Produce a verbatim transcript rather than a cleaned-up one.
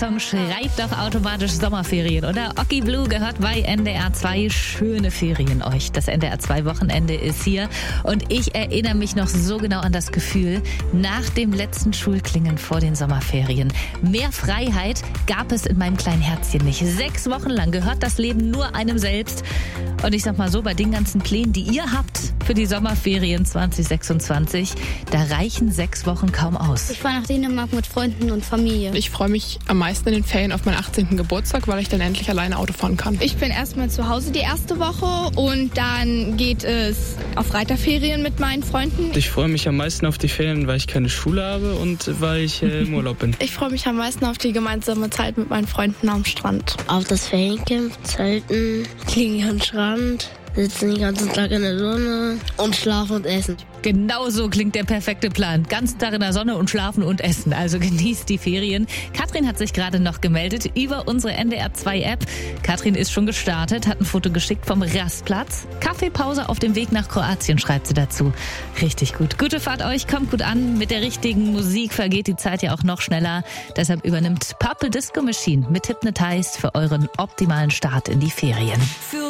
Song schreibt doch automatisch Sommerferien, oder? Oki Blue gehört bei N D R zwei. Schöne Ferien euch. Das N D R zwei Wochenende ist hier und ich erinnere mich noch so genau an das Gefühl nach dem letzten Schulklingen vor den Sommerferien. Mehr Freiheit gab es in meinem kleinen Herzchen nicht. Sechs Wochen lang gehört das Leben nur einem selbst. Und ich sag mal so, bei den ganzen Plänen, die ihr habt für die Sommerferien zwanzig sechsundzwanzig, da reichen sechs Wochen kaum aus. Ich fahre nach Dänemark mit Freunden und Familie. Ich freue mich am meisten in den Ferien auf meinen achtzehnten Geburtstag, weil ich dann endlich alleine Auto fahren kann. Ich bin erstmal zu Hause die erste Woche und dann geht es auf Reiterferien mit meinen Freunden. Ich freue mich am meisten auf die Ferien, weil ich keine Schule habe und weil ich äh, im Urlaub bin. Ich freue mich am meisten auf die gemeinsame Zeit mit meinen Freunden am Strand. Auf das Feriencamp, Zelten, liegen am Strand, sitzen den ganzen Tag in der Sonne und schlafen und essen. Genau so klingt der perfekte Plan. Ganzen Tag in der Sonne und schlafen und essen. Also genießt die Ferien. Katrin hat sich gerade noch gemeldet über unsere N D R zwei App. Katrin ist schon gestartet, hat ein Foto geschickt vom Rastplatz. Kaffeepause auf dem Weg nach Kroatien, schreibt sie dazu. Richtig gut. Gute Fahrt euch, kommt gut an. Mit der richtigen Musik vergeht die Zeit ja auch noch schneller. Deshalb übernimmt Purple Disco Machine mit Hypnotized für euren optimalen Start in die Ferien. Für